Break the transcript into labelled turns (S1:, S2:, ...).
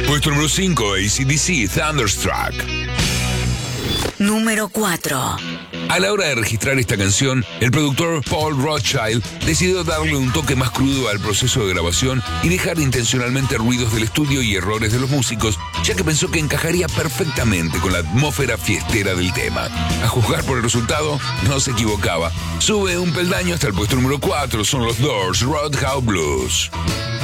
S1: Puesto número 5, AC/DC, Thunderstruck.
S2: Número 4.
S1: A la hora de registrar esta canción, el productor Paul Rothchild decidió darle un toque más crudo al proceso de grabación y dejar intencionalmente ruidos del estudio y errores de los músicos, ya que pensó que encajaría perfectamente con la atmósfera fiestera del tema. A juzgar por el resultado, no se equivocaba. Sube un peldaño hasta el puesto número 4, son los Doors, Roadhouse Blues.